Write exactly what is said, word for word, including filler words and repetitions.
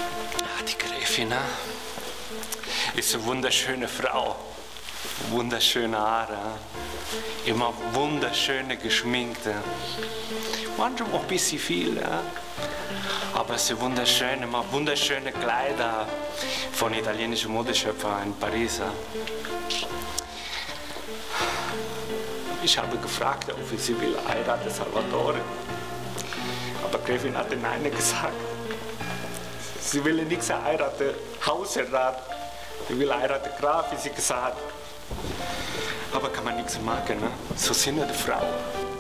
Ja, die Gräfin, ne? Ist eine wunderschöne Frau. Wunderschöne Haare. Immer wunderschöne geschminkte. Manchmal auch ein bisschen viel, ja? Aber sie wunderschön, immer wunderschöne Kleider von italienischen Modeschöpfern in Paris. Ja? Ich habe gefragt, ob sie will heiraten, Salvatore. Aber Gräfin hatte Nein gesagt. Sie will nichts heiraten, Hausrat. Sie will heiraten, Graf, wie sie gesagt hat. Aber kann man nichts machen, ne? So sind ja die Frauen.